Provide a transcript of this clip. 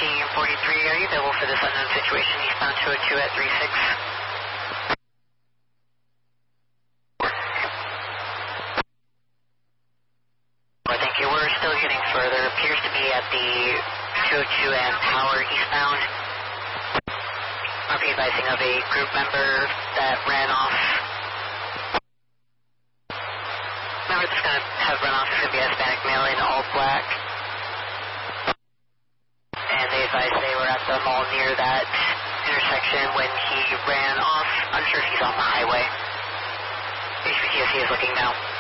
1343, are you available for this unknown situation eastbound 202 at 36? Thank you. We're still getting further. Appears to be at the 202 and Power eastbound. RP advising of a group member that ran off. Member that's going to have run off is going to be a Hispanic male in all black. And they advised they were at the mall near that intersection when he ran off. Unsure if he's on the highway. HPTSC is looking now.